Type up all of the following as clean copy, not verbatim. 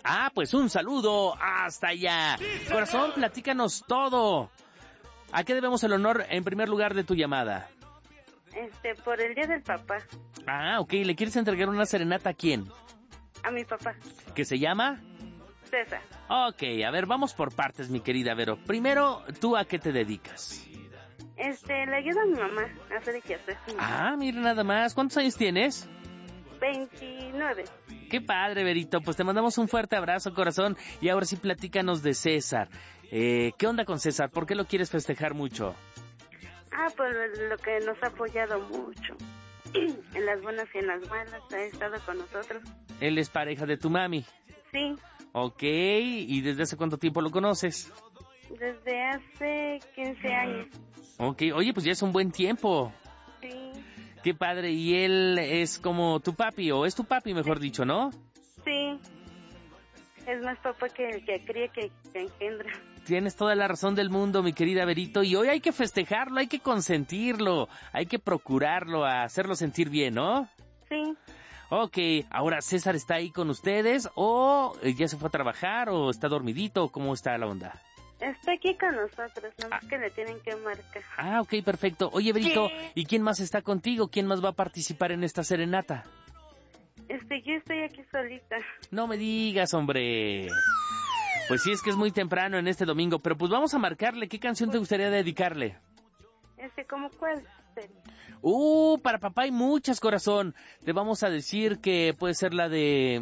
Ah, pues un saludo hasta allá. Corazón, platícanos todo. ¿A qué debemos el honor en primer lugar de tu llamada? Por el Día del Papá. Ah, ok. ¿Le quieres entregar una serenata a quién? A mi papá. ¿Qué se llama? César. Ok, a ver, vamos por partes, mi querida Vero. Primero, ¿tú a qué te dedicas? Le ayudo a mi mamá a hacer el quehacer. Ah, mira nada más. ¿Cuántos años tienes? 29. Qué padre, Verito. Pues te mandamos un fuerte abrazo, corazón. Y ahora sí, platícanos de César. ¿Qué onda con César? ¿Por qué lo quieres festejar mucho? Pues lo que nos ha apoyado mucho. En las buenas y en las malas ha estado con nosotros. Él es pareja de tu mami. Sí. Ok, ¿y desde hace cuánto tiempo lo conoces? Desde hace 15 años. Ok, oye, pues ya es un buen tiempo. Sí. Qué padre, y él es como tu papi, o es tu papi, mejor dicho, ¿no? Sí. Es más papá que el que cría que engendra. Tienes toda la razón del mundo, mi querida Verito, y hoy hay que festejarlo, hay que consentirlo, hay que procurarlo, a hacerlo sentir bien, ¿no? Sí. Ok, ahora César está ahí con ustedes, o ya se fue a trabajar, o está dormidito, o cómo está la onda. Está aquí con nosotros, no más que le tienen que marcar. Ah, ok, perfecto. Oye, Verito, Sí. ¿y quién más está contigo? ¿Quién más va a participar en esta serenata? Yo estoy aquí solita. No me digas, hombre. Pues sí, es que es muy temprano en este domingo, pero pues vamos a marcarle. ¿Qué canción te gustaría dedicarle? ¿Cómo cuál sería? Para papá hay muchas, corazón. Te vamos a decir que puede ser la de...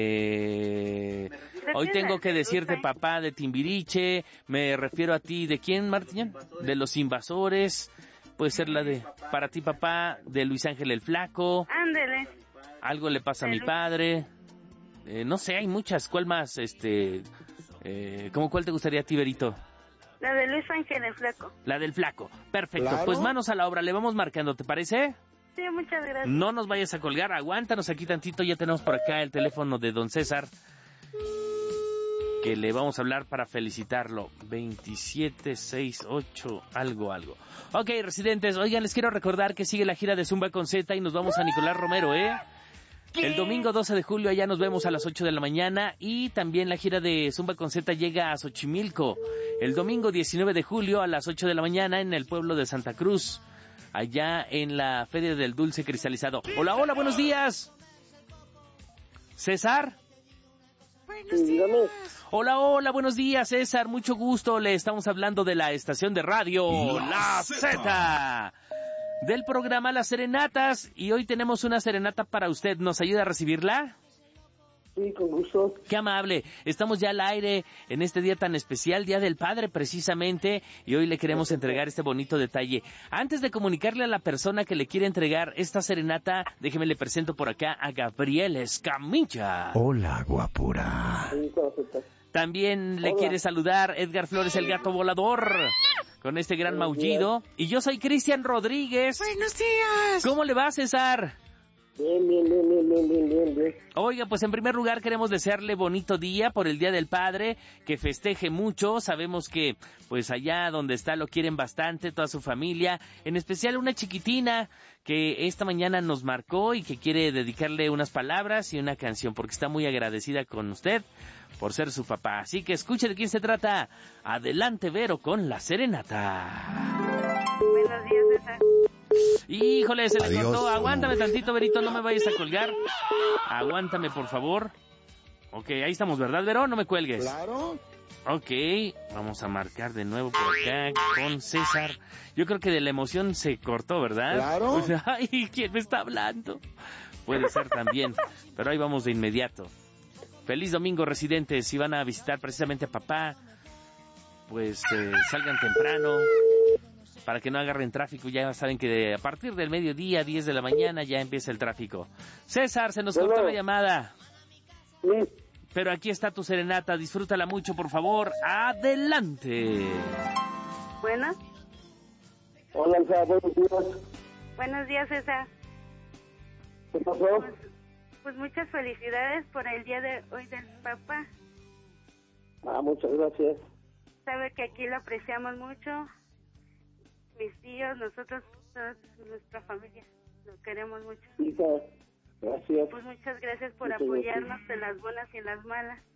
Hoy tengo que decirte, papá, de Timbiriche. Me refiero a ti. ¿De quién, Martín? De Los Invasores. Puede ser la de Para ti, papá, de Luis Ángel el Flaco. Ándele. Algo le pasa a mi padre. No sé, hay muchas. ¿Cuál más? ¿Cómo cuál te gustaría a ti, Verito? La de Luis Ángel el Flaco. La del Flaco. Perfecto. Claro. Pues manos a la obra. Le vamos marcando, ¿te parece? Sí, muchas gracias. No nos vayas a colgar. Aguántanos aquí tantito. Ya tenemos por acá el teléfono de don César, que le vamos a hablar para felicitarlo. 2768 algo. Ok, residentes, oigan, les quiero recordar que sigue la gira de Zumba con Z y nos vamos a Nicolás Romero, El domingo 12 de julio allá nos vemos a las 8 de la mañana, y también la gira de Zumba con Z llega a Xochimilco el domingo 19 de julio a las 8 de la mañana en el pueblo de Santa Cruz, allá en la Feria del Dulce Cristalizado. Hola, buenos días. ¿César? Sí, dígame. Hola, buenos días, César, mucho gusto. Le estamos hablando de la estación de radio La Z, del programa Las Serenatas, y hoy tenemos una serenata para usted. ¿Nos ayuda a recibirla? Sí, con gusto. Qué amable. Estamos ya al aire en este día tan especial, Día del Padre precisamente, y hoy le queremos entregar este bonito detalle. Antes de comunicarle a la persona que le quiere entregar esta serenata, déjeme le presento por acá a Gabriel Escamilla. Hola, guapura. Sí, con aceptar. También le Hola. quiere saludar Edgar Flores, el gato volador, con este gran maullido. Y yo soy Cristian Rodríguez. Buenos días. ¿Cómo le va, César? Bien. Oiga, pues en primer lugar queremos desearle bonito día por el Día del Padre, que festeje mucho. Sabemos que pues allá donde está lo quieren bastante, toda su familia, en especial una chiquitina que esta mañana nos marcó y que quiere dedicarle unas palabras y una canción porque está muy agradecida con usted por ser su papá. Así que escuche de quién se trata. Adelante, Vero, con la serenata. Buenos días, César. Híjole, se le Adiós, cortó. amor. Aguántame tantito, Verito, no me vayas a colgar. Aguántame, por favor. Ok, ahí estamos, ¿verdad, Vero? No me cuelgues. Claro. Ok, vamos a marcar de nuevo por acá con César. Yo creo que de la emoción se cortó, ¿verdad? Claro. O sea, ay, ¿quién me está hablando? Puede ser también, pero ahí vamos de inmediato. Feliz domingo, residentes. Si van a visitar precisamente a papá, pues salgan temprano para que no agarren tráfico. Ya saben que a partir del mediodía, 10 de la mañana, ya empieza el tráfico. César, se nos cortó la llamada. Sí. Pero aquí está tu serenata, disfrútala mucho, por favor. ¡Adelante! Bueno, Hola, Elsa, buenos días. buenos días, César. ¿Qué pasó? Pues muchas felicidades por el día de hoy del papá. Muchas gracias. Sabe que aquí lo apreciamos mucho. Mis tíos, nosotros, toda nuestra familia, lo queremos mucho. Hija, gracias. Pues muchas gracias por Muchas apoyarnos en las buenas y en las malas.